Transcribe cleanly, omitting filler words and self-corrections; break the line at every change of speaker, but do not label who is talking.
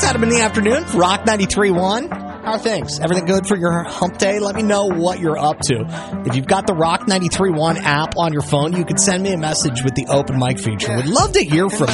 It's Adam in the afternoon. Rock 93.1. How are things? Everything good for your hump day? Let me know what you're up to. If you've got the Rock 93.1 app on your phone, you can send me a message with the open mic feature. Would love to hear from you.